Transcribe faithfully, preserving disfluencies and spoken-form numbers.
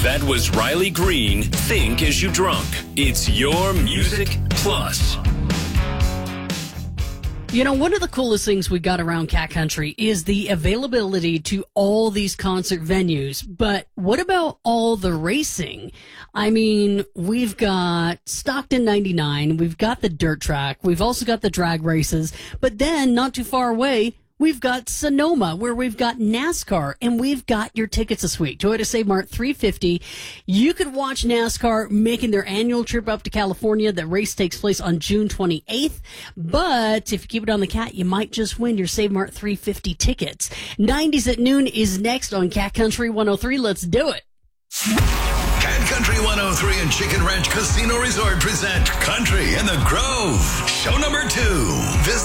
That was Riley Green, Think As You Drunk. It's your Music Plus. You know, one of the coolest things we got around Cat Country is the availability to all these concert venues. But what about all the racing? I mean, we've got Stockton ninety-nine, we've got the dirt track, we've also got the drag races, but then not too far away, we've got Sonoma, where we've got NASCAR, and we've got your tickets this week. Toyota Save Mart three fifty. You could watch NASCAR making their annual trip up to California. The race takes place on June twenty-eighth. But if you keep it on the Cat, you might just win your Save Mart three fifty tickets. nineties at noon is next on Cat Country one oh three. Let's do it. Cat Country one oh three and Chicken Ranch Casino Resort present Country in the Grove. Show number two. Visit